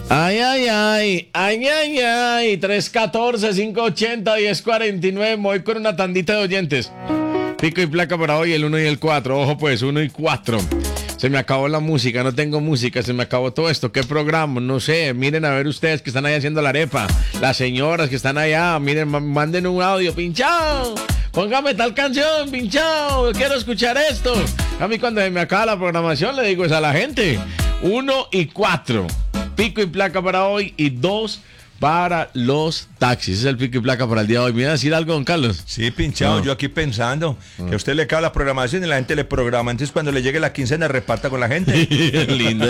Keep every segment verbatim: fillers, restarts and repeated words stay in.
Ay, ay, ay, ay, ay, ay, tres uno cuatro, cinco ocho cero, uno cero cuatro nueve, me voy con una tandita de oyentes. Pico y placa para hoy, el uno y el cuatro, ojo pues, uno y cuatro. Se me acabó la música, no tengo música, se me acabó todo esto. ¿Qué programa? No sé, miren a ver ustedes que están ahí haciendo la arepa. Las señoras que están allá, miren, manden un audio, pinchao. Póngame tal canción, pinchao, quiero escuchar esto. A mí cuando se me acaba la programación le digo eso a la gente. Uno y cuatro. Pico y placa para hoy y dos para los taxis. Ese es el pico y placa para el día de hoy. ¿Me iba a decir algo, don Carlos? Sí, pinchado, no. Yo aquí pensando no. que a usted le cae la programación y la gente le programa. Entonces cuando le llegue la quincena reparta con la gente. Lindo.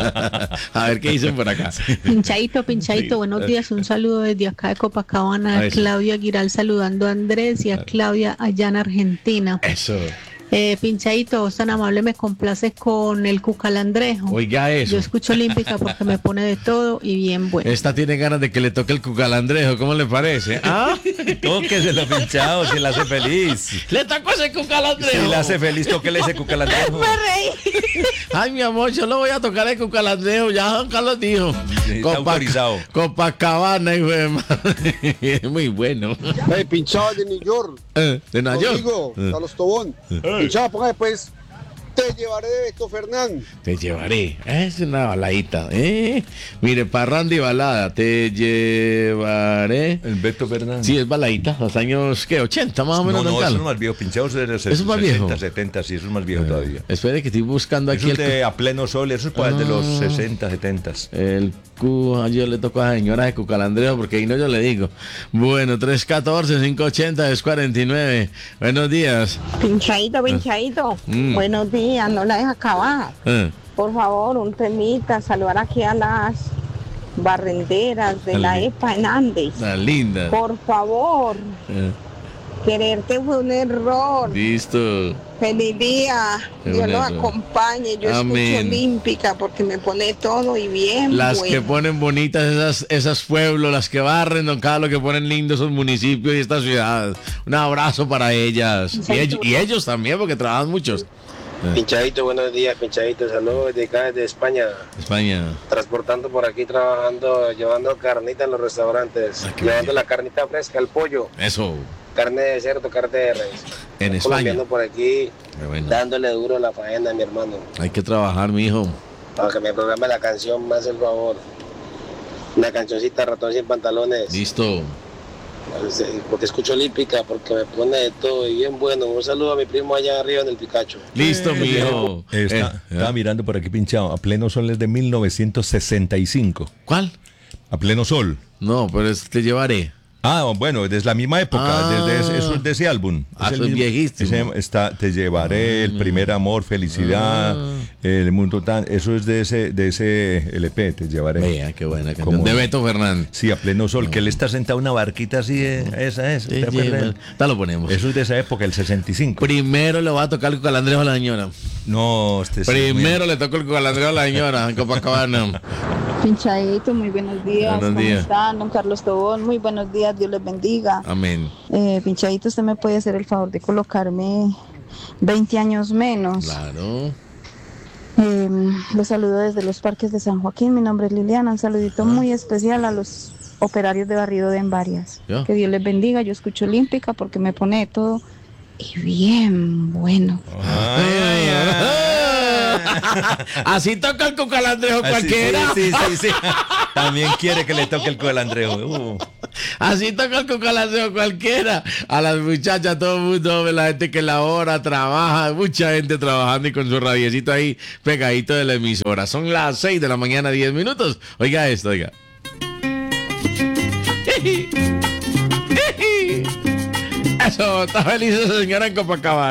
A ver qué dicen por acá. Pinchadito, pinchadito, sí. Buenos días. Un saludo desde acá de Copacabana. A Claudia Aguiral saludando a Andrés y a Claudia allá en Argentina. Eso. Eh, pinchadito, vos tan amable me complaces con el cucalandrejo. Oiga eso. Yo escucho Olímpica porque me pone de todo y bien bueno. Esta tiene ganas de que le toque el cucalandrejo, ¿cómo le parece? ¿Ah? Tóqueselo, pinchado, si la hace feliz. ¿Le tocó ese cucalandrejo? Si la hace feliz, tóquele ese cucalandrejo. Me reí. Ay, mi amor, yo le voy a tocar el cucalandrejo, ya don Carlos dijo. Sí, está autorizado. Copacabana, hijo de madre. Muy bueno. Hey, pinchado de New York. Eh, de Nueva York. Rodrigo, Eh. Carlos Tobón. Eh. Pinchado, ponga después. Te llevaré de Beto Fernán. Te llevaré. Es una baladita. ¿eh? Mire, parranda y balada. Te llevaré. El Beto Fernández. Sí, es baladita. Los años, ¿qué? ochenta más o menos. No, no, don eso Carlos. es más viejo. Pinchados de los ¿Eso es más viejo? sesenta, setenta, sí, eso es más viejo Eh, todavía. Espere que estoy buscando aquí Eso es el, de A Pleno Sol, eso es pues, Ah. de los sesenta, setenta. el cu. Yo le toco a la señora de cucalandrejo porque ahí no yo le digo. Bueno, tres uno cuatro, cinco ocho cero, dos cuarenta y nueve. Buenos días. Pinchadito, pinchadito. Mm. Buenos días, no la dejes acabar. Eh, Por favor, un temita, saludar aquí a las barrenderas de la Dale. EPA en Andes. la linda. Por favor, Eh, quererte fue un error. listo. Feliz día, Fue Dios un los error. acompañe. Yo Amén. escucho Olímpica porque me pone todo y bien. Las bueno. que ponen bonitas esas, esas pueblos, las que barren, don Carlos, que ponen lindos esos municipios y estas ciudades. Un abrazo para ellas. Y ellos, y ellos también, porque trabajan muchos. Eh, Pinchadito, buenos días, Pinchadito, saludos desde acá, desde España, España. transportando por aquí, trabajando, llevando carnita en los restaurantes, Ah, qué llevando bien. la carnita fresca, el pollo, Eso, carne de cerdo, carne de res. en España. Colombiano por aquí, Qué bueno. dándole duro a la faena, mi hermano, Hay que trabajar, mi hijo. para que me programe la canción, más el favor. Una cancioncita, ratón sin pantalones, Listo. porque escucho Olímpica, porque me pone de todo y bien bueno. Un saludo a mi primo allá arriba en el Picacho. Listo, mi hijo. Está, Eh, estaba ¿eh? mirando por aquí, pinchado. A Pleno Sol es de mil novecientos sesenta y cinco. ¿Cuál? A Pleno Sol. No, pero es, te llevaré. Ah, bueno, desde la misma época, Ah. desde ese, eso es de ese álbum. Ah, el eso es mismo- viejísimo. ese está, Te llevaré, el primer amor, felicidad, Ah. el mundo tan, eso es de ese, de ese L P, te llevaré. Vea, qué buena canción. Como- De Beto Fernández. Sí, a Pleno Sol, que él está sentado en una barquita así, eh, esa es. Sí, ¿te sí, acuerdas? bueno, ya lo ponemos. Eso es de esa época, el sesenta y cinco. Primero le voy a tocar el cucalandrejo a la señora. No, este sí, Primero le toco el cucalandrejo a la señora en Copacabana. Pinchadito, muy buenos días. Buenos ¿Cómo días. están? Don Carlos Tobón, muy buenos días, Dios les bendiga. Amén. Eh, Pinchadito, usted me puede hacer el favor de colocarme veinte años menos. Claro. Eh, los saludo desde los parques de San Joaquín. Mi nombre es Liliana. Un saludito muy especial a los operarios de barrido de Envarias. Ya. Que Dios les bendiga. Yo escucho Olímpica porque me pone de todo y bien bueno. Ay, ay, ay. Así toca el cucalandrejo Así, cualquiera. Sí, sí, sí, sí. También quiere que le toque el cucalandrejo. Uh. Así toca el cucalandrejo cualquiera. A las muchachas, todo el mundo, la gente que labora, trabaja, mucha gente trabajando y con su radiecito ahí pegadito de la emisora. Son las seis de la mañana, diez minutos. Oiga esto, oiga. Eso, está feliz esa señora en Copacabana.